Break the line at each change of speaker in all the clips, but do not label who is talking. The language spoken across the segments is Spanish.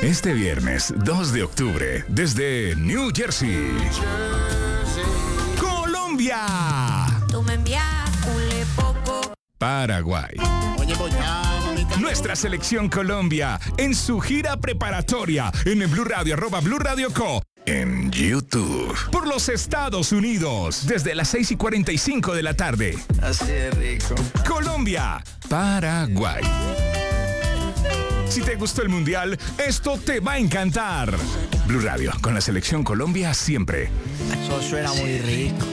Este viernes 2 de octubre, desde New Jersey, Colombia,
Tú me envías poco.
Paraguay. Nuestra selección Colombia en su gira preparatoria en el Blue Radio, @Blue Radio Co. En YouTube. Por los Estados Unidos, desde las 6:45 de la tarde.
Así de rico.
Colombia, Paraguay. Si te gustó el Mundial, esto te va a encantar. Blue Radio, con la selección Colombia siempre.
Eso suena muy rico.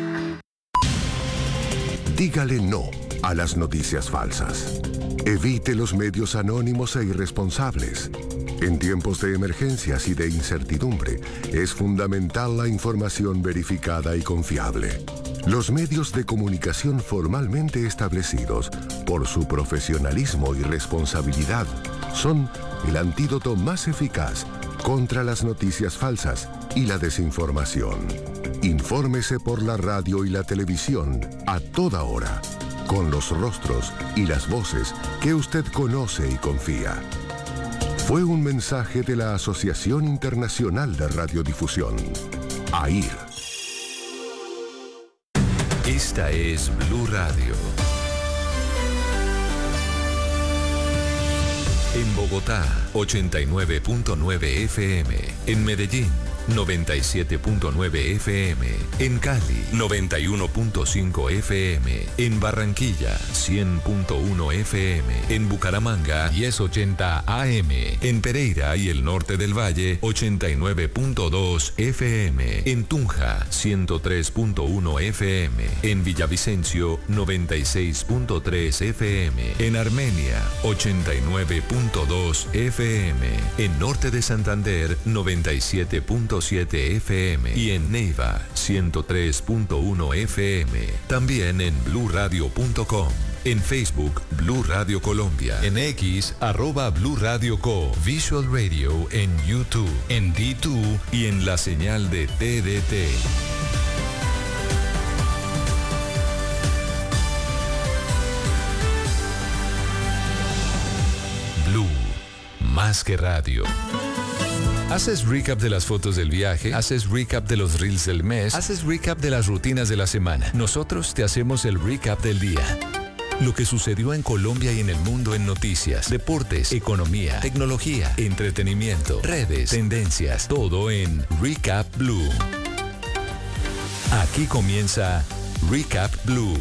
Dígale no a las noticias falsas. Evite los medios anónimos e irresponsables. En tiempos de emergencias y de incertidumbre, es fundamental la información verificada y confiable. Los medios de comunicación formalmente establecidos, por su profesionalismo y responsabilidad, son el antídoto más eficaz contra las noticias falsas y la desinformación. Infórmese por la radio y la televisión a toda hora, con los rostros y las voces que usted conoce y confía. Fue un mensaje de la Asociación Internacional de Radiodifusión, AIR.
Esta es Blue Radio. En Bogotá, 89.9 FM. En Medellín, 97.9 FM. En Cali, 91.5 FM. En Barranquilla, 100.1 FM. En Bucaramanga, 1080 AM. En Pereira y el norte del Valle, 89.2 FM. En Tunja, 103.1 FM. En Villavicencio, 96.3 FM. En Armenia, 89.2 FM. En norte de Santander, 97.7 FM y en Neiva 103.1 FM. También en bluradio.com. En Facebook, Blue Radio Colombia. En X, @Blue Radio Co. Visual Radio en YouTube, en D2 y en la señal de TDT. Blue, más que radio. ¿Haces recap de las fotos del viaje? ¿Haces recap de los reels del mes? ¿Haces recap de las rutinas de la semana? Nosotros te hacemos el recap del día. Lo que sucedió en Colombia y en el mundo en noticias, deportes, economía, tecnología, entretenimiento, redes, tendencias, todo en Recap Blue. Aquí comienza Recap Blue.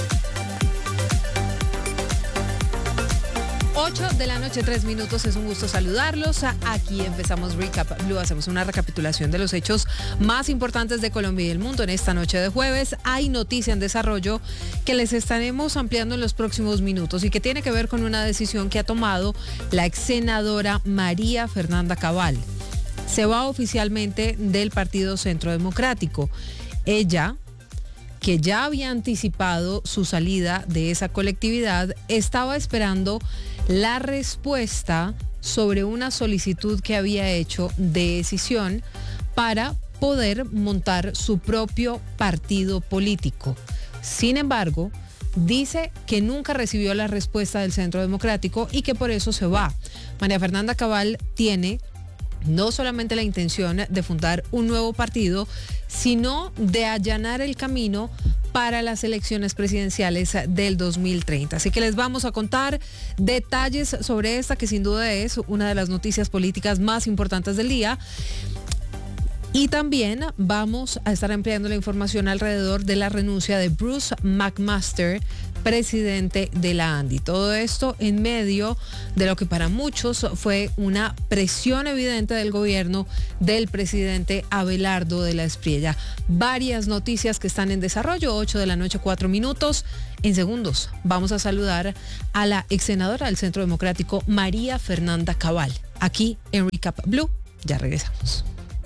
8 de la noche, 3 minutos, es un gusto saludarlos. Aquí empezamos Recap Blue, hacemos una recapitulación de los hechos más importantes de Colombia y el mundo en esta noche de jueves. Hay noticia en desarrollo que les estaremos ampliando en los próximos minutos y que tiene que ver con una decisión que ha tomado la ex senadora María Fernanda Cabal. Se va oficialmente del Partido Centro Democrático. Ella, que ya había anticipado su salida de esa colectividad, estaba esperando la respuesta sobre una solicitud que había hecho de decisión para poder montar su propio partido político. Sin embargo, dice que nunca recibió la respuesta del Centro Democrático y que por eso se va. María Fernanda Cabal tiene no solamente la intención de fundar un nuevo partido, sino de allanar el camino para las elecciones presidenciales del 2030. Así que les vamos a contar detalles sobre esta, que sin duda es una de las noticias políticas más importantes del día. Y también vamos a estar ampliando la información alrededor de la renuncia de Bruce McMaster, presidente de la ANDI. Todo esto en medio de lo que para muchos fue una presión evidente del gobierno del presidente Abelardo de la Espriella. Varias noticias que están en desarrollo, 8 de la noche, 4 minutos. En segundos vamos a saludar a la ex senadora del Centro Democrático, María Fernanda Cabal, aquí en Recap Blue. Ya regresamos.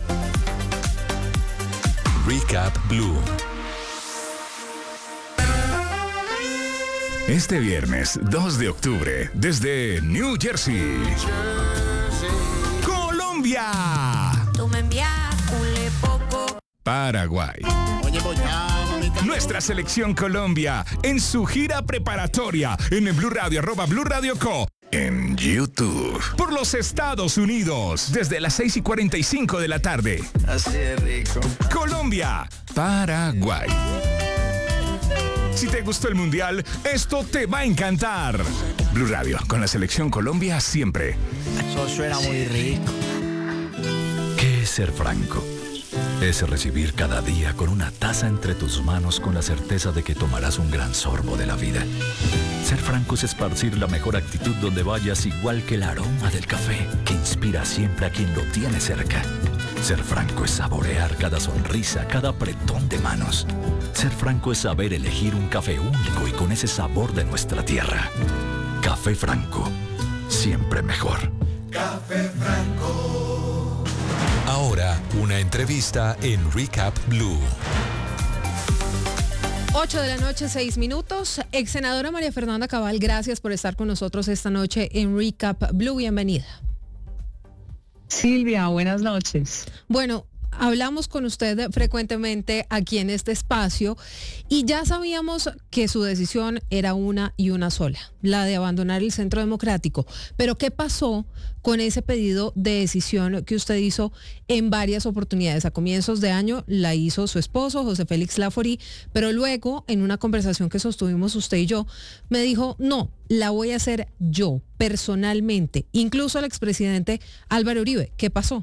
Recap Blue.
Este viernes 2 de octubre, desde New Jersey, Colombia,
Tú me envías poco.
Paraguay. Nuestra selección Colombia en su gira preparatoria en el Blue Radio, @Blue Radio Co. en YouTube. Por los Estados Unidos, desde las 6:45 de la tarde.
Así de rico.
Colombia, Paraguay. Si te gustó el Mundial, esto te va a encantar. Blue Radio, con la selección Colombia siempre.
Eso suena muy rico.
¿Qué es ser franco? Es recibir cada día con una taza entre tus manos con la certeza de que tomarás un gran sorbo de la vida. Ser franco es esparcir la mejor actitud donde vayas, igual que el aroma del café, que inspira siempre a quien lo tiene cerca. Ser franco es saborear cada sonrisa, cada apretón de manos. Ser franco es saber elegir un café único y con ese sabor de nuestra tierra. Café Franco, siempre mejor.
Café Franco.
Ahora, una entrevista en Recap Blue.
8 de la noche, 6 minutos. Ex senadora María Fernanda Cabal, gracias por estar con nosotros esta noche en Recap Blue. Bienvenida.
Silvia, buenas noches.
Bueno, hablamos con usted frecuentemente aquí en este espacio y ya sabíamos que su decisión era una y una sola, la de abandonar el Centro Democrático. Pero ¿qué pasó con ese pedido de decisión que usted hizo en varias oportunidades? A comienzos de año la hizo su esposo, José Félix Laforí, pero luego en una conversación que sostuvimos usted y yo, me dijo, no, la voy a hacer yo, personalmente. Incluso al expresidente Álvaro Uribe. ¿Qué pasó?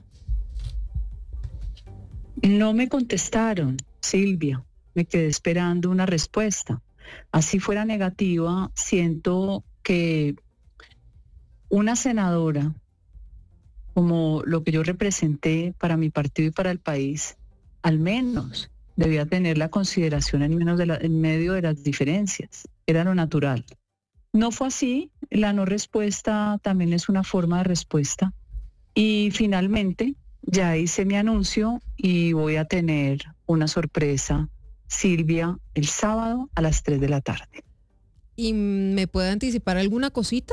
No me contestaron, Silvia. Me quedé esperando una respuesta. Así fuera negativa, siento que una senadora, como lo que yo representé para mi partido y para el país, al menos debía tener la consideración en medio de las diferencias. Era lo natural. No fue así. La no respuesta también es una forma de respuesta. Y finalmente ya hice mi anuncio y voy a tener una sorpresa, Silvia, el sábado a las 3 de la tarde.
¿Y me puede anticipar alguna cosita?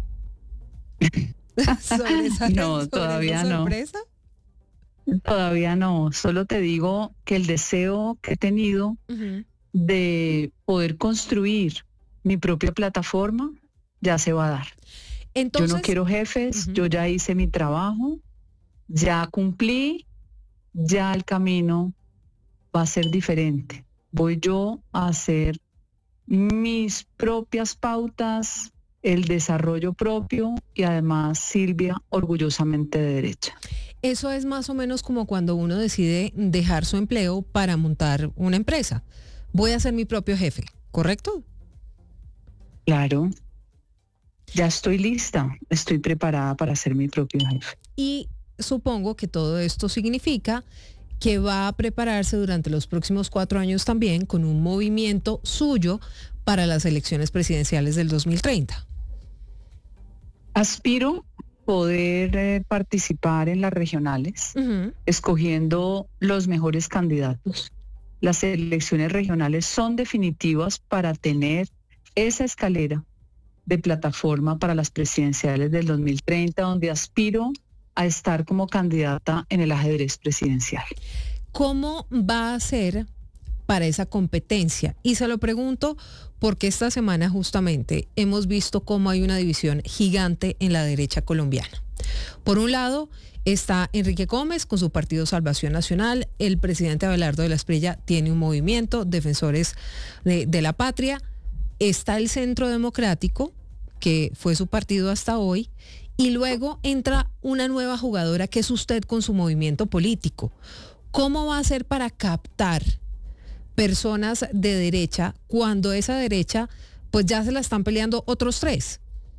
No, todavía no. ¿Sorpresa? Todavía no. Solo te digo que el deseo que he tenido de poder construir mi propia plataforma ya se va a dar. Entonces, yo no quiero jefes, yo ya hice mi trabajo. Ya cumplí, ya el camino va a ser diferente. Voy yo a hacer mis propias pautas, el desarrollo propio y además, Silvia, orgullosamente de derecha.
Eso es más o menos como cuando uno decide dejar su empleo para montar una empresa. Voy a ser mi propio jefe, ¿correcto?
Claro. Ya estoy lista, estoy preparada para ser mi propio jefe.
Y supongo que todo esto significa que va a prepararse durante los próximos 4 años también con un movimiento suyo para las elecciones presidenciales del 2030.
Aspiro poder participar en las regionales, escogiendo los mejores candidatos. Las elecciones regionales son definitivas para tener esa escalera de plataforma para las presidenciales del 2030, donde aspiro a estar como candidata en el ajedrez presidencial.
¿Cómo va a ser para esa competencia? Y se lo pregunto porque esta semana justamente hemos visto cómo hay una división gigante en la derecha colombiana. Por un lado está Enrique Gómez con su partido Salvación Nacional, el presidente Abelardo de la Espriella tiene un movimiento, Defensores de la Patria, está el Centro Democrático, que fue su partido hasta hoy, y luego entra una nueva jugadora que es usted con su movimiento político. ¿Cómo va a ser para captar personas de derecha cuando esa derecha pues ya se la están peleando otros 3?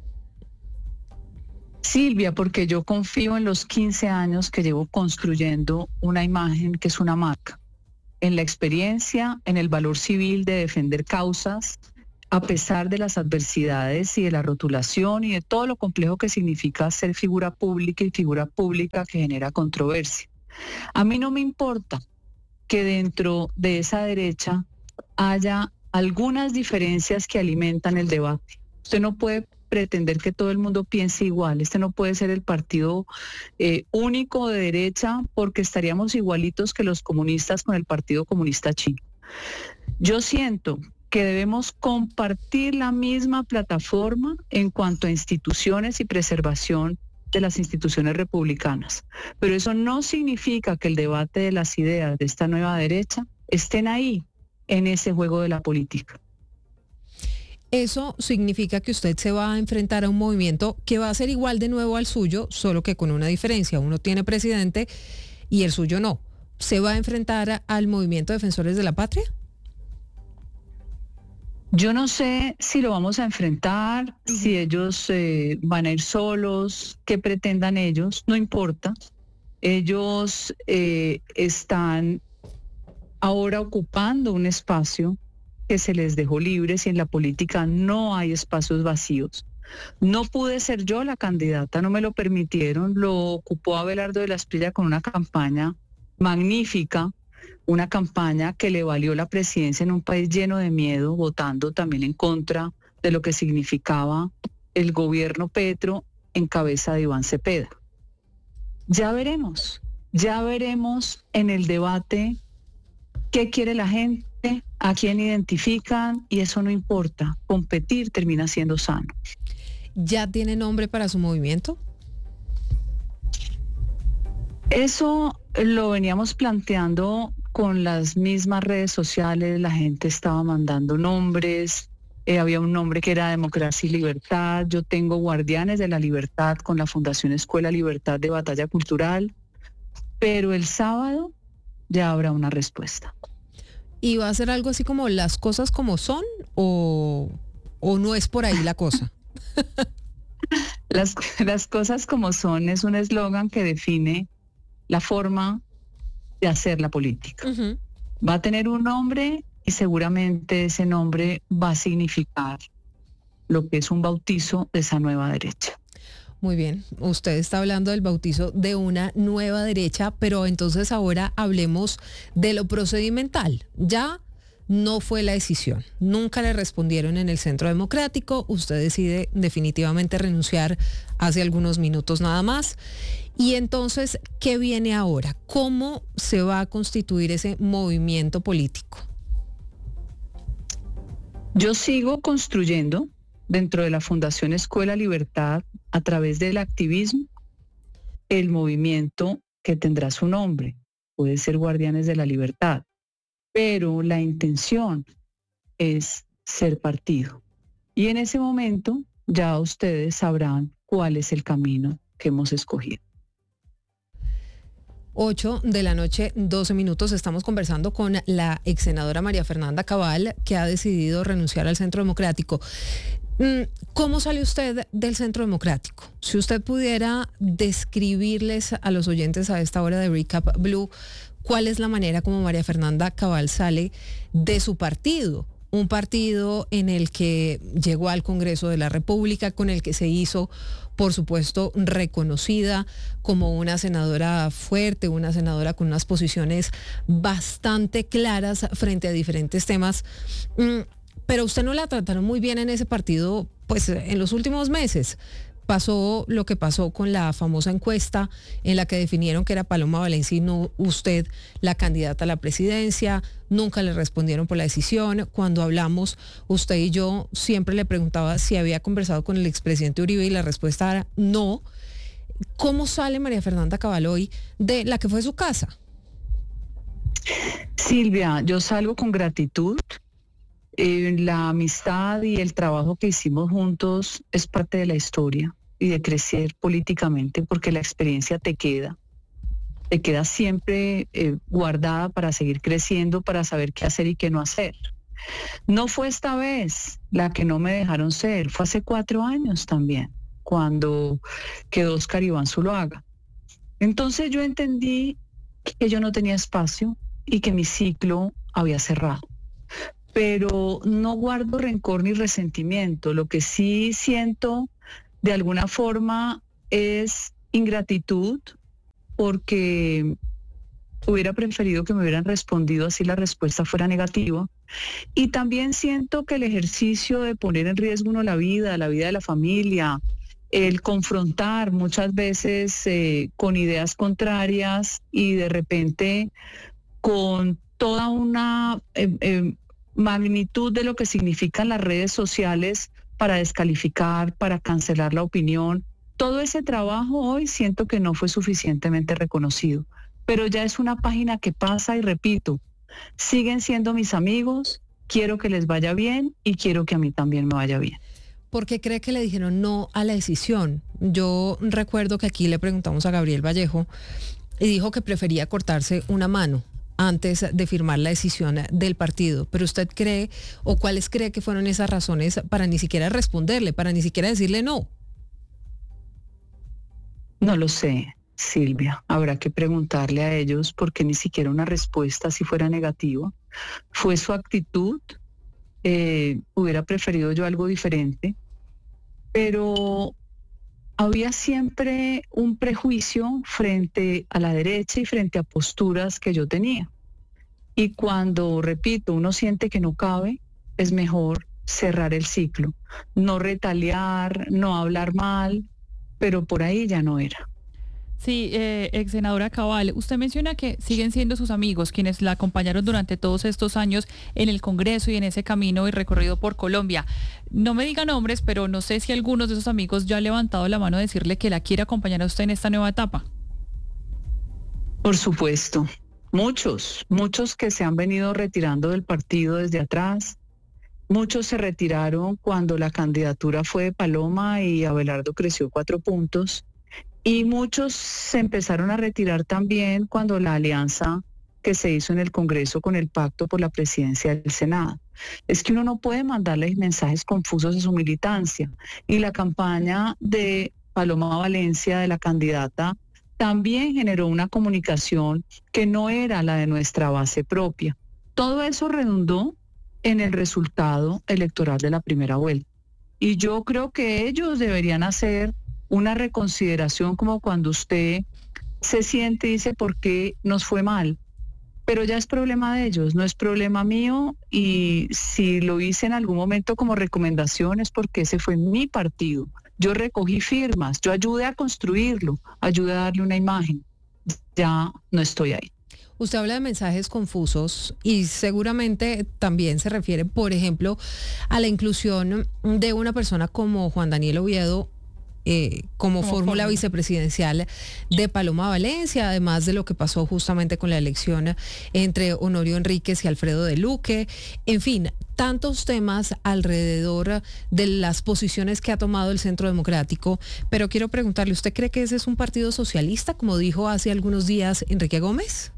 Silvia, porque yo confío en los 15 años que llevo construyendo una imagen que es una marca, en la experiencia, en el valor civil de defender causas, a pesar de las adversidades y de la rotulación y de todo lo complejo que significa ser figura pública y figura pública que genera controversia. A mí no me importa que dentro de esa derecha haya algunas diferencias que alimentan el debate. Usted no puede pretender que todo el mundo piense igual. Este no puede ser el partido único de derecha porque estaríamos igualitos que los comunistas con el Partido Comunista Chino. Yo siento que debemos compartir la misma plataforma en cuanto a instituciones y preservación de las instituciones republicanas. Pero eso no significa que el debate de las ideas de esta nueva derecha estén ahí en ese juego de la política.
Eso significa que usted se va a enfrentar a un movimiento que va a ser igual de nuevo al suyo, solo que con una diferencia. Uno tiene presidente y el suyo no. ¿Se va a enfrentar al movimiento Defensores de la Patria?
Yo no sé si lo vamos a enfrentar, si ellos van a ir solos, qué pretendan ellos, no importa. Ellos están ahora ocupando un espacio que se les dejó libres y en la política no hay espacios vacíos. No pude ser yo la candidata, no me lo permitieron, lo ocupó Abelardo de la Espriella con una campaña magnífica, una campaña que le valió la presidencia en un país lleno de miedo, votando también en contra de lo que significaba el gobierno Petro en cabeza de Iván Cepeda. Ya veremos en el debate qué quiere la gente, a quién identifican, y eso no importa. Competir termina siendo sano.
¿Ya tiene nombre para su movimiento?
Eso lo veníamos planteando con las mismas redes sociales, la gente estaba mandando nombres, había un nombre que era Democracia y Libertad, yo tengo Guardianes de la Libertad con la Fundación Escuela Libertad de Batalla Cultural, pero el sábado ya habrá una respuesta.
¿Y va a ser algo así como las cosas como son o no es por ahí la cosa?
Las cosas como son es un eslogan que define la forma de hacer la política. Uh-huh. Va a tener un nombre y seguramente ese nombre va a significar lo que es un bautizo de esa nueva derecha.
Muy bien, usted está hablando del bautizo de una nueva derecha, pero entonces ahora hablemos de lo procedimental. Ya no fue la decisión, nunca le respondieron en el Centro Democrático, usted decide definitivamente renunciar hace algunos minutos nada más. Y entonces, ¿qué viene ahora? ¿Cómo se va a constituir ese movimiento político?
Yo sigo construyendo dentro de la Fundación Escuela Libertad, a través del activismo, el movimiento que tendrá su nombre. Puede ser Guardianes de la Libertad, pero la intención es ser partido. Y en ese momento ya ustedes sabrán cuál es el camino que hemos escogido.
8:00 p.m, 12 minutos. Estamos conversando con la ex senadora María Fernanda Cabal, que ha decidido renunciar al Centro Democrático. ¿Cómo sale usted del Centro Democrático? Si usted pudiera describirles a los oyentes a esta hora de Recap Blue, ¿cuál es la manera como María Fernanda Cabal sale de su partido? Un partido en el que llegó al Congreso de la República, con el que se hizo, por supuesto, reconocida como una senadora fuerte, una senadora con unas posiciones bastante claras frente a diferentes temas. Pero usted no la trataron muy bien en ese partido, pues en los últimos meses. Pasó lo que pasó con la famosa encuesta en la que definieron que era Paloma Valencia y no usted la candidata a la presidencia. Nunca le respondieron por la decisión. Cuando hablamos, usted y yo siempre le preguntaba si había conversado con el expresidente Uribe y la respuesta era no. ¿Cómo sale María Fernanda Cabal hoy de la que fue su casa?
Silvia, yo salgo con gratitud. La amistad y el trabajo que hicimos juntos es parte de la historia y de crecer políticamente, porque la experiencia te queda siempre guardada para seguir creciendo, para saber qué hacer y qué no hacer. No fue esta vez la que no me dejaron ser, fue hace 4 años también, cuando quedó Oscar Iván Zuluaga. Entonces yo entendí que yo no tenía espacio y que mi ciclo había cerrado. Pero no guardo rencor ni resentimiento. Lo que sí siento de alguna forma es ingratitud, porque hubiera preferido que me hubieran respondido así la respuesta fuera negativa. Y también siento que el ejercicio de poner en riesgo uno la vida de la familia, el confrontar muchas veces con ideas contrarias y de repente con toda una magnitud de lo que significan las redes sociales para descalificar, para cancelar la opinión. Todo ese trabajo hoy siento que no fue suficientemente reconocido, pero ya es una página que pasa y repito, siguen siendo mis amigos, quiero que les vaya bien y quiero que a mí también me vaya bien.
¿Por qué cree que le dijeron no a la decisión? Yo recuerdo que aquí le preguntamos a Gabriel Vallejo y dijo que prefería cortarse una mano antes de firmar la decisión del partido. Pero usted cree, o cuáles cree que fueron esas razones para ni siquiera responderle, para ni siquiera decirle no.
No lo sé, Silvia. Habrá que preguntarle a ellos por qué ni siquiera una respuesta si fuera negativa. Fue su actitud. Hubiera preferido yo algo diferente. Pero había siempre un prejuicio frente a la derecha y frente a posturas que yo tenía. Y cuando, repito, uno siente que no cabe, es mejor cerrar el ciclo, no retaliar, no hablar mal, pero por ahí ya no era.
Sí, ex senadora Cabal, usted menciona que siguen siendo sus amigos quienes la acompañaron durante todos estos años en el Congreso y en ese camino y recorrido por Colombia. No me diga nombres, pero no sé si algunos de esos amigos ya han levantado la mano a decirle que la quiere acompañar a usted en esta nueva etapa.
Por supuesto, muchos que se han venido retirando del partido desde atrás. Muchos se retiraron cuando la candidatura fue de Paloma y Abelardo creció 4 puntos. Y muchos se empezaron a retirar también cuando la alianza que se hizo en el Congreso con el Pacto por la Presidencia del Senado. Es que uno no puede mandarles mensajes confusos a su militancia. Y la campaña de Paloma Valencia, de la candidata, también generó una comunicación que no era la de nuestra base propia. Todo eso redundó en el resultado electoral de la primera vuelta. Y yo creo que ellos deberían hacer una reconsideración como cuando usted se siente y dice por qué nos fue mal. Pero ya es problema de ellos, no es problema mío, y si lo hice en algún momento como recomendación es porque ese fue mi partido. Yo recogí firmas, yo ayudé a construirlo, ayudé a darle una imagen. Ya no estoy ahí.
Usted habla de mensajes confusos y seguramente también se refiere, por ejemplo, a la inclusión de una persona como Juan Daniel Oviedo como fórmula vicepresidencial de Paloma Valencia, además de lo que pasó justamente con la elección entre Honorio Enríquez y Alfredo de Luque. En fin, tantos temas alrededor de las posiciones que ha tomado el Centro Democrático. Pero quiero preguntarle, ¿usted cree que ese es un partido socialista, como dijo hace algunos días Enrique Gómez?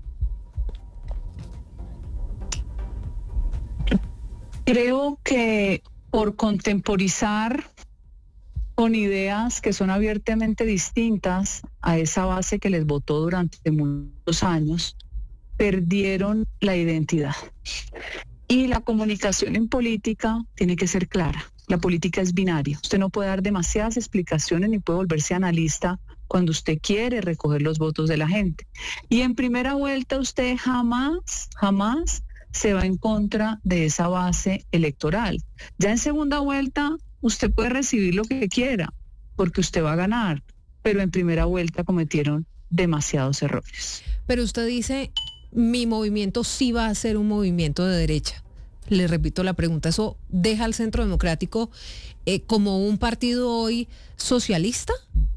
Creo que por contemporizar con ideas que son abiertamente distintas a esa base que les votó durante muchos años, perdieron la identidad. Y la comunicación en política tiene que ser clara. La política es binaria. Usted no puede dar demasiadas explicaciones ni puede volverse analista cuando usted quiere recoger los votos de la gente. Y en primera vuelta usted jamás se va en contra de esa base electoral. Ya en segunda vuelta usted puede recibir lo que quiera, porque usted va a ganar, pero en primera vuelta cometieron demasiados errores.
Pero usted dice, mi movimiento sí va a ser un movimiento de derecha. Le repito la pregunta, ¿eso deja al Centro Democrático como un partido hoy socialista?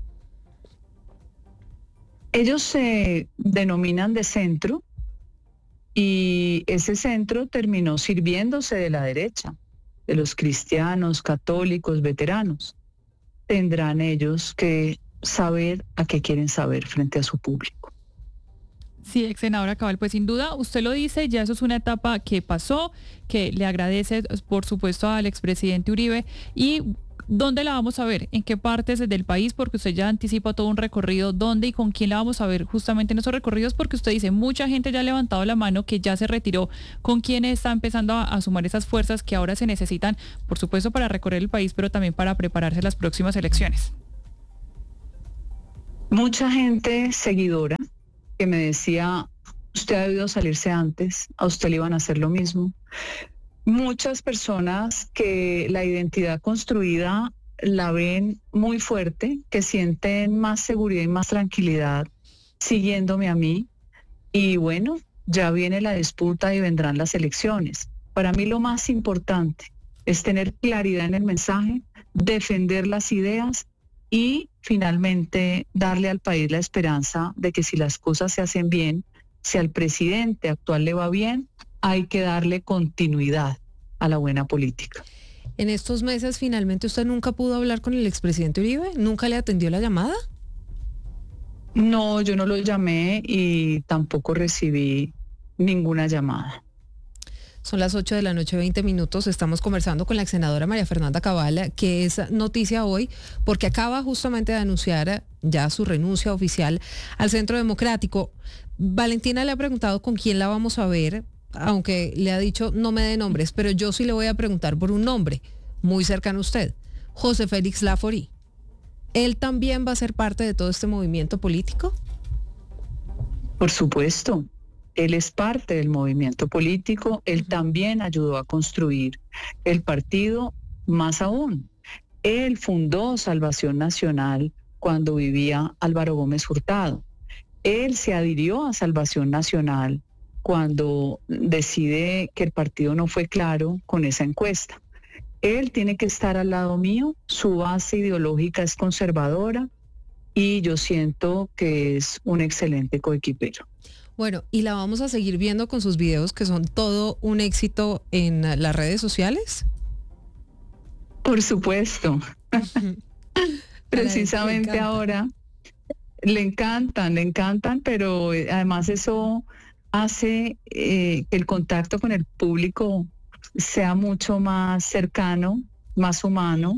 Ellos se denominan de centro y ese centro terminó sirviéndose de la derecha, de los cristianos, católicos, veteranos. Tendrán ellos que saber a qué quieren saber frente a su público.
Sí, ex senadora Cabal, pues sin duda, usted lo dice, ya eso es una etapa que pasó, que le agradece, por supuesto, al expresidente Uribe. ¿Y dónde la vamos a ver? ¿En qué partes del país? Porque usted ya anticipa todo un recorrido. ¿Dónde y con quién la vamos a ver justamente en esos recorridos? Porque usted dice, mucha gente ya ha levantado la mano, que ya se retiró. ¿Con quién está empezando a sumar esas fuerzas que ahora se necesitan, por supuesto, para recorrer el país, pero también para prepararse a las próximas elecciones?
Mucha gente seguidora que me decía, usted ha debido salirse antes, a usted le iban a hacer lo mismo. Muchas personas que la identidad construida la ven muy fuerte, que sienten más seguridad y más tranquilidad siguiéndome a mí. Y bueno, ya viene la disputa y vendrán las elecciones. Para mí lo más importante es tener claridad en el mensaje, defender las ideas y finalmente darle al país la esperanza de que si las cosas se hacen bien, si al presidente actual le va bien, hay que darle continuidad a la buena política.
En estos meses, finalmente, ¿usted nunca pudo hablar con el expresidente Uribe? ¿Nunca le atendió la llamada?
No, yo no lo llamé y tampoco recibí ninguna llamada.
Son las 8 de la noche, 20 minutos. Estamos conversando con la ex senadora María Fernanda Cabal, que es noticia hoy porque acaba justamente de anunciar ya su renuncia oficial al Centro Democrático. Valentina le ha preguntado con quién la vamos a ver, aunque le ha dicho no me dé nombres, pero yo sí le voy a preguntar por un nombre muy cercano a usted, José Félix Laforí. ¿Él también va a ser parte de todo este movimiento político?
Por supuesto. Él es parte del movimiento político, él también ayudó a construir el partido, más aún. Él fundó Salvación Nacional cuando vivía Álvaro Gómez Hurtado. Él se adhirió a Salvación Nacional cuando decide que el partido no fue claro con esa encuesta. Él tiene que estar al lado mío, su base ideológica es conservadora y yo siento que es un excelente coequipero.
Bueno, y la vamos a seguir viendo con sus videos que son todo un éxito en las redes sociales.
Por supuesto. Precisamente ahora le encantan, pero además eso hace que el contacto con el público sea mucho más cercano, más humano,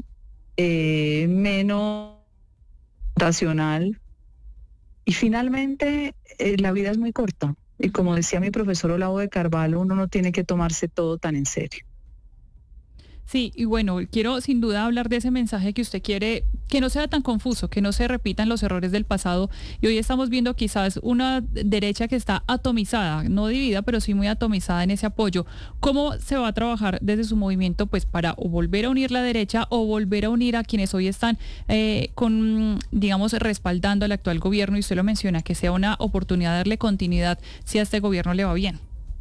menos racional. Y finalmente, la vida es muy corta. Y como decía mi profesor Olavo de Carvalho, uno no tiene que tomarse todo tan en serio.
Sí, y bueno, quiero sin duda hablar de ese mensaje que usted quiere, que no sea tan confuso, que no se repitan los errores del pasado. Y hoy estamos viendo quizás una derecha que está atomizada, no dividida, pero sí muy atomizada en ese apoyo. ¿Cómo se va a trabajar desde su movimiento pues para o volver a unir la derecha o volver a unir a quienes hoy están respaldando al actual gobierno? Y usted lo menciona, que sea una oportunidad de darle continuidad si a este gobierno le va bien.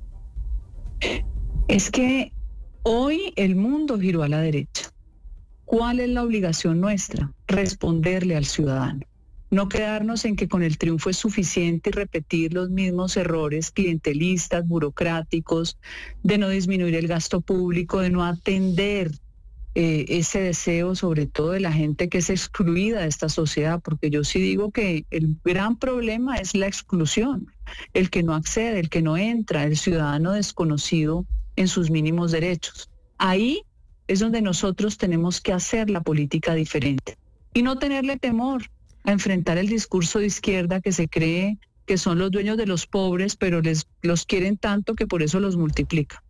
Es que hoy el mundo giró a la derecha. ¿Cuál es la obligación nuestra? Responderle al ciudadano. No quedarnos en que con el triunfo es suficiente y repetir los mismos errores clientelistas, burocráticos, de no disminuir el gasto público, de no atender ese deseo, sobre todo de la gente que es excluida de esta sociedad, porque yo sí digo que el gran problema es la exclusión, el que no accede, el que no entra, el ciudadano desconocido en sus mínimos derechos. Ahí es donde nosotros tenemos que hacer la política diferente y no tenerle temor a enfrentar el discurso de izquierda que se cree que son los dueños de los pobres, pero los quieren tanto que por eso los multiplica.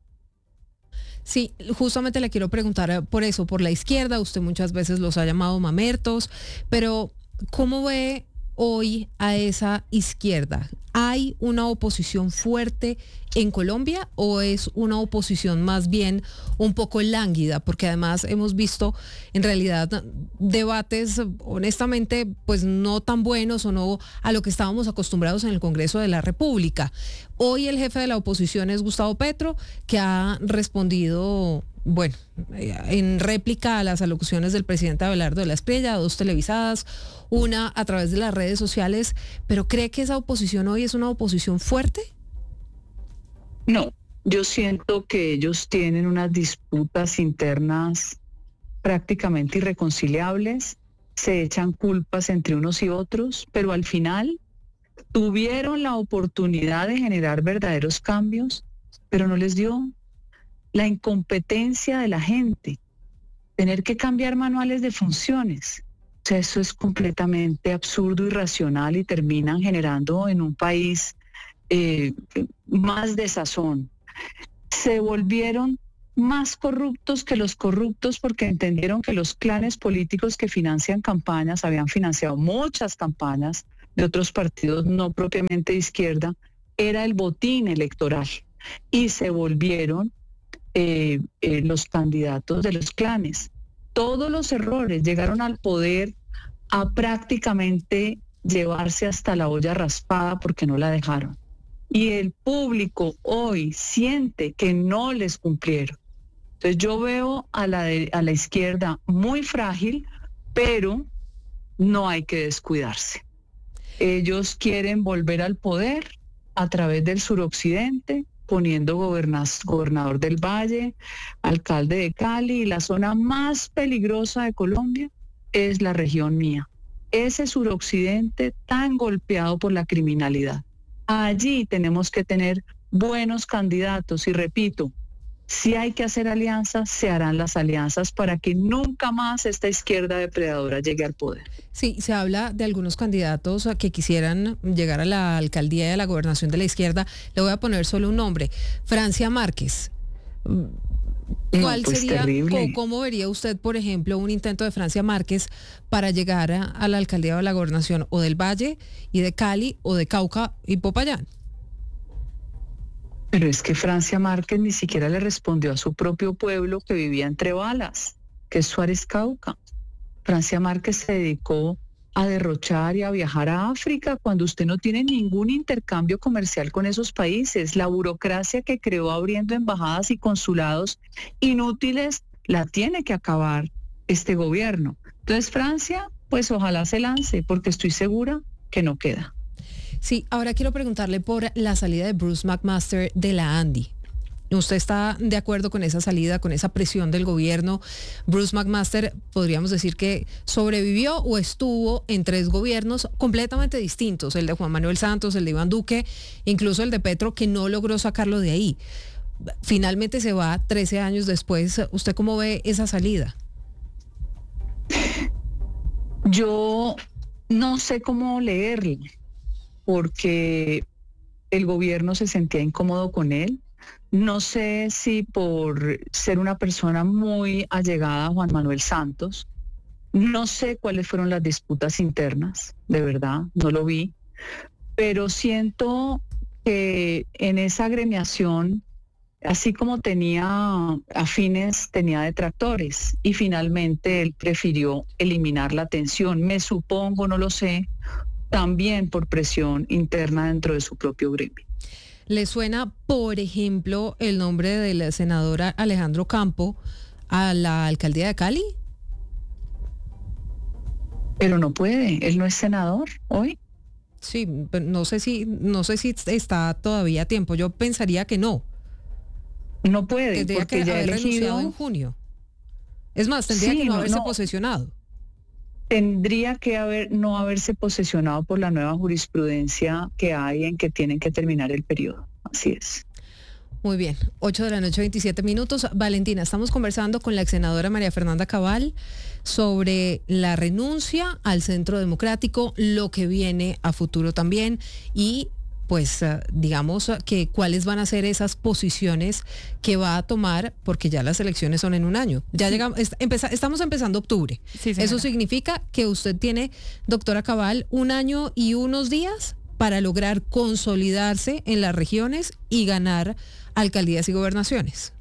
Sí, justamente le quiero preguntar por eso, por la izquierda. Usted muchas veces los ha llamado mamertos, pero ¿cómo ve hoy a esa izquierda? ¿Hay una oposición fuerte en Colombia o es una oposición más bien un poco lánguida? Porque además hemos visto en realidad debates honestamente pues no tan buenos o no a lo que estábamos acostumbrados en el Congreso de la República. Hoy el jefe de la oposición es Gustavo Petro, que ha respondido, bueno, en réplica a las alocuciones del presidente Abelardo de la Espriella, 2 televisadas, una a través de las redes sociales, pero ¿cree que esa oposición hoy es una oposición fuerte?
No, yo siento que ellos tienen unas disputas internas prácticamente irreconciliables, se echan culpas entre unos y otros, pero al final tuvieron la oportunidad de generar verdaderos cambios, pero no les dio. La incompetencia de la gente, tener que cambiar manuales de funciones. O sea, eso es completamente absurdo, irracional y terminan generando en un país más desazón. Se volvieron más corruptos que los corruptos porque entendieron que los clanes políticos que financian campañas, habían financiado muchas campañas de otros partidos no propiamente de izquierda, era el botín electoral y se volvieron los candidatos de los clanes. Todos los errores llegaron al poder a prácticamente llevarse hasta la olla raspada porque no la dejaron. y el público hoy siente que no les cumplieron. Entonces yo veo a la izquierda muy frágil, pero no hay que descuidarse. Ellos quieren volver al poder a través del suroccidente, poniendo gobernador del Valle, alcalde de Cali, y la zona más peligrosa de Colombia es la región mía. Ese suroccidente tan golpeado por la criminalidad. Allí tenemos que tener buenos candidatos y repito, si hay que hacer alianzas, se harán las alianzas para que nunca más esta izquierda depredadora llegue al poder.
Sí, se habla de algunos candidatos que quisieran llegar a la alcaldía y a la gobernación de la izquierda. Le voy a poner solo un nombre, Francia Márquez. ¿Cuál sería, terrible? ¿Cómo vería usted, por ejemplo, un intento de Francia Márquez para llegar a la alcaldía o a la gobernación o del Valle y de Cali o de Cauca y Popayán?
Pero es que Francia Márquez ni siquiera le respondió a su propio pueblo que vivía entre balas, que es Suárez Cauca. Francia Márquez se dedicó a derrochar y a viajar a África cuando usted no tiene ningún intercambio comercial con esos países. La burocracia que creó abriendo embajadas y consulados inútiles la tiene que acabar este gobierno. Entonces Francia, pues ojalá se lance, porque estoy segura que no queda.
Sí, ahora quiero preguntarle por la salida de Bruce McMaster de la ANDI. ¿Usted está de acuerdo con esa salida, con esa presión del gobierno? Bruce McMaster, podríamos decir que sobrevivió o estuvo en 3 gobiernos completamente distintos, el de Juan Manuel Santos, el de Iván Duque, incluso el de Petro, que no logró sacarlo de ahí. Finalmente se va 13 años después. ¿Usted cómo ve esa salida?
Yo no sé cómo leerle, porque el gobierno se sentía incómodo con él. No sé si por ser una persona muy allegada a Juan Manuel Santos, no sé cuáles fueron las disputas internas, de verdad, no lo vi, pero siento que en esa agremiación, así como tenía afines, tenía detractores, y finalmente él prefirió eliminar la tensión, me supongo, no lo sé, también por presión interna dentro de su propio gremio.
¿Le suena, por ejemplo, el nombre del senador Alejandro Campo a la alcaldía de Cali?
Pero no puede, él no es senador hoy.
Sí, pero no sé si está todavía a tiempo. Yo pensaría que no.
No puede,
tendría
porque
que
ya
haber
elegido
renunciado en junio. Es más, tendría que no haberse posesionado.
Tendría que no haberse posesionado por la nueva jurisprudencia que hay en que tienen que terminar el periodo. Así es.
Muy bien, 8:27 p.m. Valentina, estamos conversando con la ex senadora María Fernanda Cabal sobre la renuncia al Centro Democrático, lo que viene a futuro también y pues digamos que cuáles van a ser esas posiciones que va a tomar, porque ya las elecciones son en un año. Ya llegamos, estamos empezando octubre.
Sí,
eso significa que usted tiene, doctora Cabal, 1 año y unos días para lograr consolidarse en las regiones y ganar alcaldías y gobernaciones.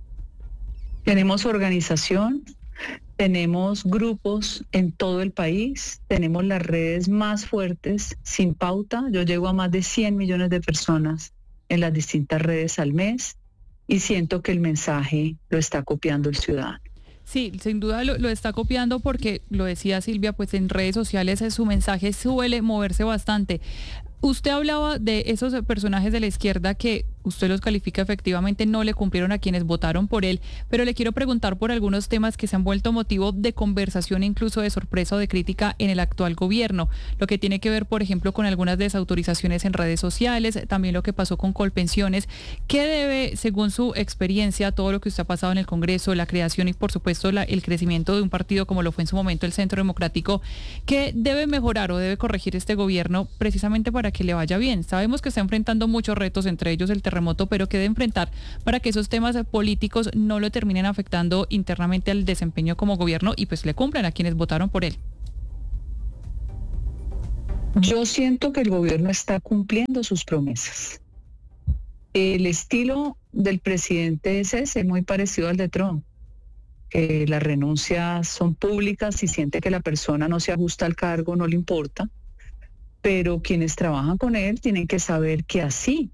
Tenemos organización, tenemos grupos en todo el país, tenemos las redes más fuertes sin pauta. Yo llego a más de 100 millones de personas en las distintas redes al mes y siento que el mensaje lo está copiando el ciudadano.
Sí, sin duda lo está copiando porque, lo decía Silvia, pues en redes sociales su mensaje suele moverse bastante. Usted hablaba de esos personajes de la izquierda que usted los califica efectivamente no le cumplieron a quienes votaron por él, pero le quiero preguntar por algunos temas que se han vuelto motivo de conversación, incluso de sorpresa o de crítica en el actual gobierno. Lo que tiene que ver, por ejemplo, con algunas desautorizaciones en redes sociales, también lo que pasó con Colpensiones. ¿Qué debe, según su experiencia, todo lo que usted ha pasado en el Congreso, la creación y, por supuesto, el crecimiento de un partido como lo fue en su momento el Centro Democrático, qué debe mejorar o debe corregir este gobierno precisamente para que le vaya bien? Sabemos que está enfrentando muchos retos, entre ellos el terremoto, pero que debe enfrentar para que esos temas políticos no lo terminen afectando internamente al desempeño como gobierno y pues le cumplan a quienes votaron por él.
Yo siento que el gobierno está cumpliendo sus promesas. El estilo del presidente es ese, muy parecido al de Trump. Las renuncias son públicas y siente que la persona no se ajusta al cargo, no le importa. Pero quienes trabajan con él tienen que saber que así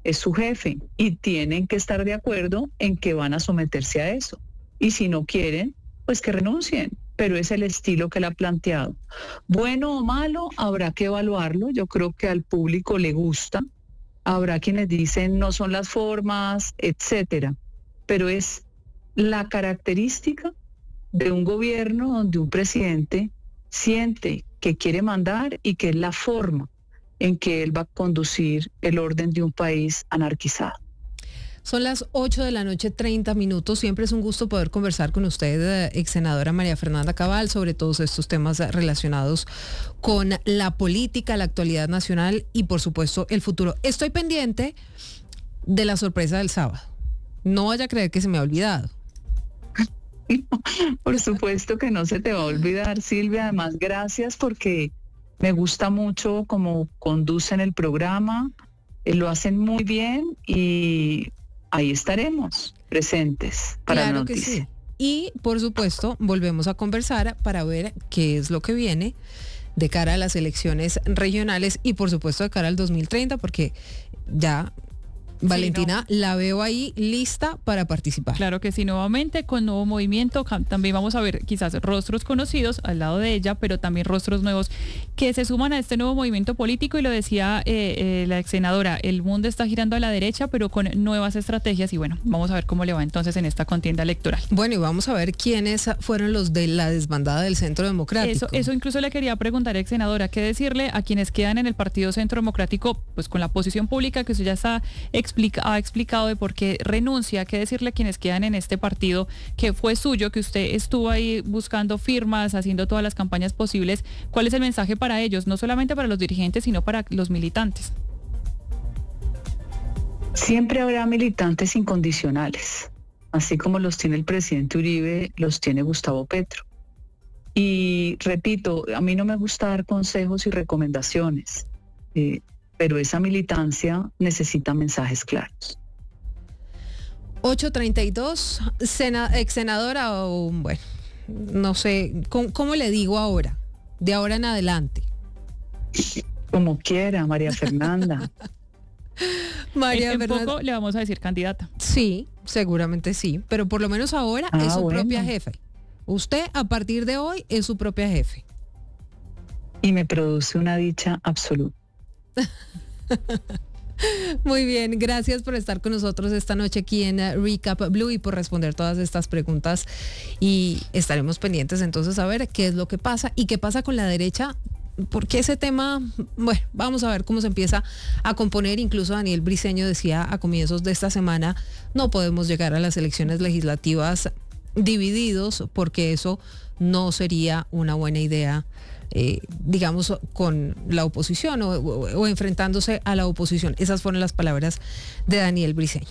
es su jefe y tienen que estar de acuerdo en que van a someterse a eso. Y si no quieren, pues que renuncien, pero es el estilo que él ha planteado. Bueno o malo, habrá que evaluarlo. Yo creo que al público le gusta. Habrá quienes dicen no son las formas, etcétera. Pero es la característica de un gobierno donde un presidente siente que quiere mandar y que es la forma en que él va a conducir el orden de un país anarquizado.
Son las 8:30 p.m. Siempre es un gusto poder conversar con usted, ex senadora María Fernanda Cabal, sobre todos estos temas relacionados con la política, la actualidad nacional y, por supuesto, el futuro. Estoy pendiente de la sorpresa del sábado. No vaya a creer que se me ha olvidado.
No, por supuesto que no se te va a olvidar, Silvia. Además, gracias porque me gusta mucho cómo conducen el programa. Lo hacen muy bien y ahí estaremos presentes para la noticia.
Claro que sí. Y, por supuesto, volvemos a conversar para ver qué es lo que viene de cara a las elecciones regionales y, por supuesto, de cara al 2030, porque ya Valentina, la veo ahí lista para participar.
Claro que sí, nuevamente con nuevo movimiento. También vamos a ver quizás rostros conocidos al lado de ella, pero también rostros nuevos que se suman a este nuevo movimiento político. Y lo decía la ex senadora, el mundo está girando a la derecha, pero con nuevas estrategias. Y bueno, vamos a ver cómo le va entonces en esta contienda electoral.
Bueno, y vamos a ver quiénes fueron los de la desbandada del Centro Democrático.
Eso incluso le quería preguntar, ex senadora, ¿qué decirle a quienes quedan en el Partido Centro Democrático, pues con la posición pública que usted ya ha explicado de por qué renuncia? ¿Qué decirle a quienes quedan en este partido que fue suyo, que usted estuvo ahí buscando firmas, haciendo todas las campañas posibles? ¿Cuál es el mensaje para ellos, no solamente para los dirigentes, sino para los militantes?
Siempre habrá militantes incondicionales, así como los tiene el presidente Uribe, los tiene Gustavo Petro. Y repito, a mí no me gusta dar consejos y recomendaciones, pero esa militancia necesita mensajes claros.
8:32, ex senadora, o bueno, no sé, ¿cómo le digo ahora? De ahora en adelante.
Como quiera, María Fernanda.
En poco le vamos a decir candidata.
Sí, seguramente sí, pero por lo menos ahora es su propia jefe. Usted a partir de hoy es su propia jefe.
Y me produce una dicha absoluta.
Muy bien, gracias por estar con nosotros esta noche aquí en Recap Blue y por responder todas estas preguntas, y estaremos pendientes entonces a ver qué es lo que pasa y qué pasa con la derecha, porque ese tema, bueno, vamos a ver cómo se empieza a componer. Incluso Daniel Briceño decía a comienzos de esta semana, no podemos llegar a las elecciones legislativas divididos, porque eso no sería una buena idea, digamos, con la oposición o enfrentándose a la oposición. Esas fueron las palabras de Daniel Briceño.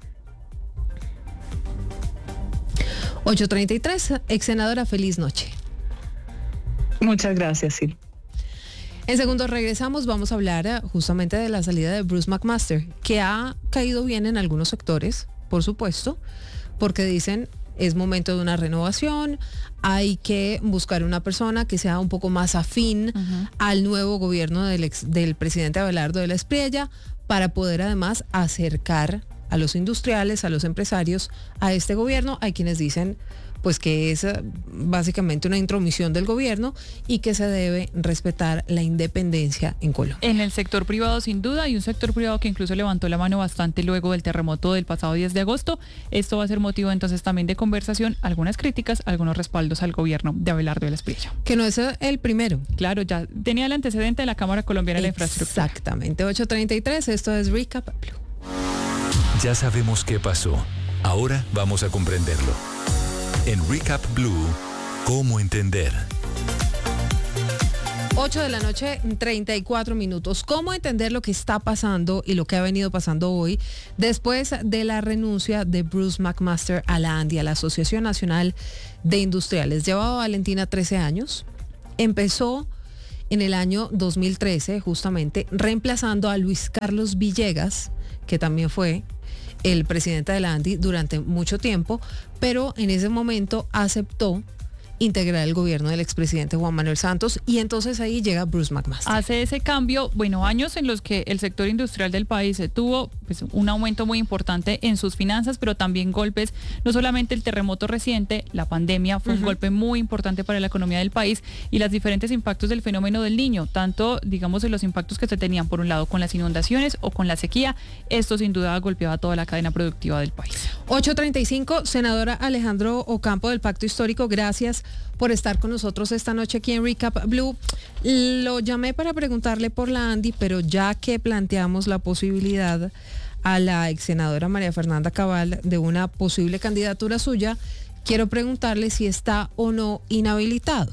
8:33, ex senadora, feliz noche.
Muchas gracias, Silvia.
En segundos regresamos, vamos a hablar justamente de la salida de Bruce McMaster, que ha caído bien en algunos sectores, por supuesto, porque dicen es momento de una renovación, hay que buscar una persona que sea un poco más afín al nuevo gobierno del presidente Abelardo de la Espriella, para poder además acercar a los industriales, a los empresarios, a este gobierno. Hay quienes dicen pues que es básicamente una intromisión del gobierno y que se debe respetar la independencia en Colombia.
En el sector privado, sin duda, y un sector privado que incluso levantó la mano bastante luego del terremoto del pasado 10 de agosto. Esto va a ser motivo entonces también de conversación, algunas críticas, algunos respaldos al gobierno de Abelardo de la Espriella.
Que no es el primero.
Claro, ya tenía el antecedente de la Cámara Colombiana de la Infraestructura.
Exactamente, 8:33, esto es Recap Blue.
Ya sabemos qué pasó, ahora vamos a comprenderlo. En Recap Blue, ¿cómo entender?
8:34 p.m. ¿Cómo entender lo que está pasando y lo que ha venido pasando hoy después de la renuncia de Bruce McMaster a la ANDI, a la Asociación Nacional de Industriales? Llevaba Valentina 13 años, empezó en el año 2013 justamente reemplazando a Luis Carlos Villegas, que también fue el presidente de la ANDI durante mucho tiempo, pero en ese momento aceptó integrar el gobierno del expresidente Juan Manuel Santos, y entonces ahí llega Bruce McMaster.
Hace ese cambio, bueno, años en los que el sector industrial del país tuvo pues, un aumento muy importante en sus finanzas, pero también golpes, no solamente el terremoto reciente, la pandemia fue un golpe muy importante para la economía del país, y los diferentes impactos del fenómeno del Niño, tanto digamos en los impactos que se tenían por un lado con las inundaciones o con la sequía, esto sin duda golpeaba toda la cadena productiva del país.
8:35, senadora Alejandro Ocampo del Pacto Histórico, gracias por estar con nosotros esta noche aquí en Recap Blue. Lo llamé para preguntarle por la ANDI, pero ya que planteamos la posibilidad a la ex senadora María Fernanda Cabal de una posible candidatura suya, quiero preguntarle si está o no inhabilitado.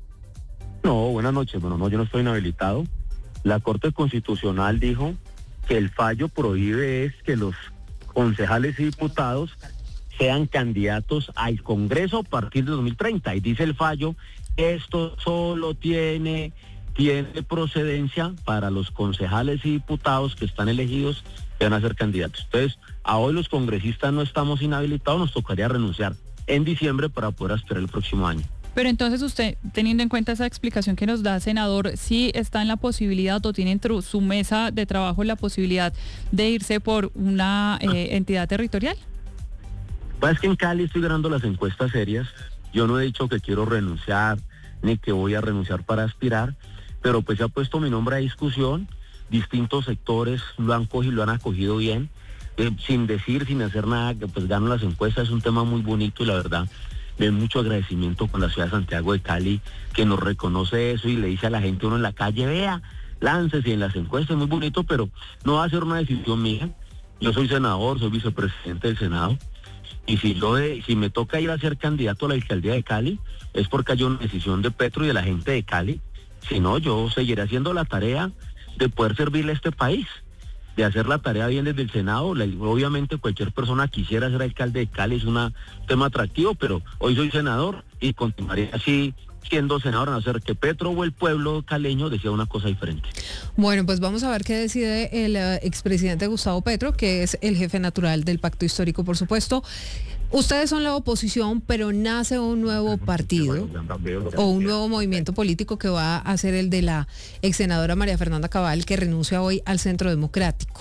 No, buenas noches. Bueno, no, yo no estoy inhabilitado. La Corte Constitucional dijo que el fallo prohíbe es que los concejales y diputados sean candidatos al Congreso a partir de 2030. Y dice el fallo, esto solo tiene procedencia para los concejales y diputados que están elegidos que van a ser candidatos. Entonces, a hoy los congresistas no estamos inhabilitados, nos tocaría renunciar en diciembre para poder aspirar el próximo año.
Pero entonces usted, teniendo en cuenta esa explicación que nos da, senador, ¿sí está en la posibilidad o tiene en su mesa de trabajo la posibilidad de irse por una entidad territorial?
Pues es que en Cali estoy ganando las encuestas serias. Yo no he dicho que quiero renunciar, ni que voy a renunciar para aspirar, pero pues se ha puesto mi nombre a discusión. Distintos sectores lo han acogido bien, sin hacer nada, que pues gano las encuestas. Es un tema muy bonito y la verdad, de mucho agradecimiento con la ciudad de Santiago de Cali, que nos reconoce eso y le dice a la gente uno en la calle, vea, láncese en las encuestas, es muy bonito, pero no va a ser una decisión mía. Yo soy senador, soy vicepresidente del Senado, y si me toca ir a ser candidato a la alcaldía de Cali, es porque hay una decisión de Petro y de la gente de Cali. Si no, yo seguiré haciendo la tarea de poder servirle a este país, de hacer la tarea bien desde el Senado. Obviamente cualquier persona quisiera ser alcalde de Cali, es un tema atractivo, pero hoy soy senador y continuaré así siendo senador, a no ser que Petro o el pueblo caleño decida una cosa diferente.
Bueno, pues vamos a ver qué decide el expresidente Gustavo Petro, que es el jefe natural del Pacto Histórico, por supuesto. Ustedes son la oposición, pero nace un nuevo partido o un nuevo movimiento político que va a ser el de la ex senadora María Fernanda Cabal, que renuncia hoy al Centro Democrático.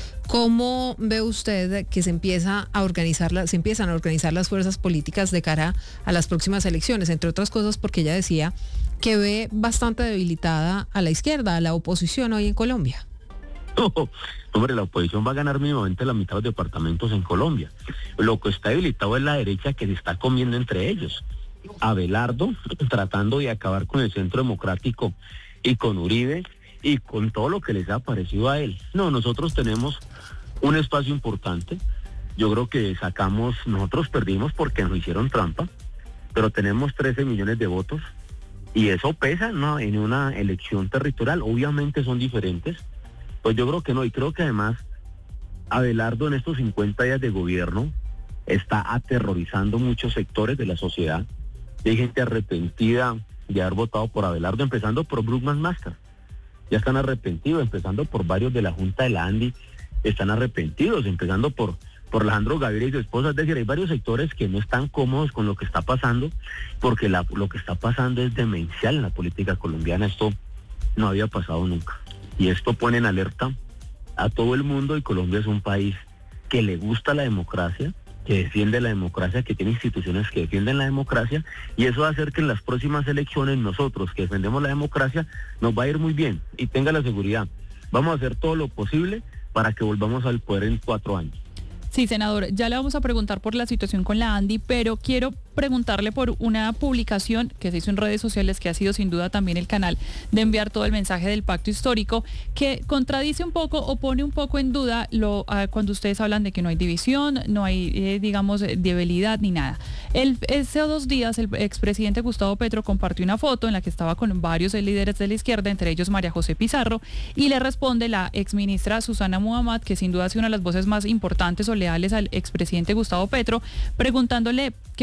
¿Cómo ve usted que se empiezan a organizar las fuerzas políticas de cara a las próximas elecciones? Entre otras cosas porque ella decía que ve bastante debilitada a la izquierda, a la oposición hoy en Colombia.
Hombre, la oposición va a ganar mínimamente la mitad de los departamentos en Colombia. Lo que está debilitado es la derecha, que se está comiendo entre ellos. Abelardo tratando de acabar con el Centro Democrático y con Uribe y con todo lo que les ha parecido a él. No, nosotros tenemos un espacio importante. Yo creo que nosotros perdimos porque nos hicieron trampa, pero tenemos 13 millones de votos y eso pesa, ¿no?, en una elección territorial. Obviamente son diferentes. Pues yo creo que no, y creo que además Abelardo en estos 50 días de gobierno está aterrorizando muchos sectores de la sociedad. Hay gente arrepentida de haber votado por Abelardo, empezando por Bruce McMaster. Ya están arrepentidos, empezando por varios de la Junta de la ANDI, están arrepentidos, empezando por Alejandro Gaviria y su esposa. Es decir, hay varios sectores que no están cómodos con lo que está pasando, porque lo que está pasando es demencial en la política colombiana. Esto no había pasado nunca. Y esto pone en alerta a todo el mundo, y Colombia es un país que le gusta la democracia, que defiende la democracia, que tiene instituciones que defienden la democracia, y eso va a hacer que en las próximas elecciones nosotros que defendemos la democracia nos va a ir muy bien. Y tenga la seguridad, vamos a hacer todo lo posible para que volvamos al poder en 4 años.
Sí, senador, ya le vamos a preguntar por la situación con la ANDI, pero quiero preguntarle por una publicación que se hizo en redes sociales, que ha sido sin duda también el canal de enviar todo el mensaje del Pacto Histórico, que contradice un poco o pone un poco en duda cuando ustedes hablan de que no hay división, no hay, digamos, debilidad ni nada. Hace 2 días el expresidente Gustavo Petro compartió una foto en la que estaba con varios líderes de la izquierda, entre ellos María José Pizarro, y le responde la exministra Susana Muhammad, que sin duda ha sido una de las voces más importantes o leales al expresidente Gustavo Petro, preguntándole que por qué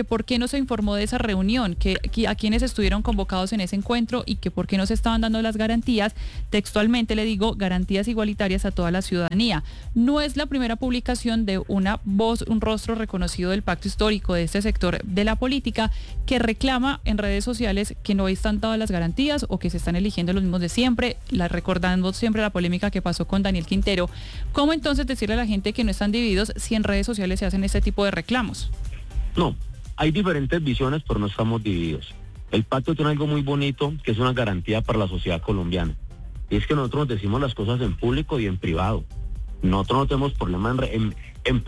no se informó de esa reunión, a quienes estuvieron convocados en ese encuentro y que por qué no se estaban dando las garantías, textualmente le digo, garantías igualitarias a toda la ciudadanía. No es la primera publicación de una voz, un rostro reconocido del pacto histórico de este sector de la política que reclama en redes sociales que no están dadas las garantías o que se están eligiendo los mismos de siempre, recordando siempre la polémica que pasó con Daniel Quintero. ¿Cómo entonces decirle a la gente que no están divididos si en redes sociales se hacen este tipo de reclamos?
No, hay diferentes visiones, pero no estamos divididos. El pacto tiene algo muy bonito, que es una garantía para la sociedad colombiana. Y es que nosotros nos decimos las cosas en público y en privado. Nosotros no tenemos problema en